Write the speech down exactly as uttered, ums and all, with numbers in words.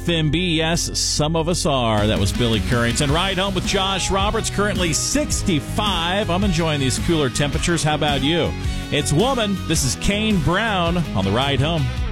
F M B, yes, some of us are. That was Billy Currington. Ride home with Josh Roberts, currently sixty-five. I'm enjoying these cooler temperatures. How about you? It's Woman. This is Kane Brown on the Ride Home.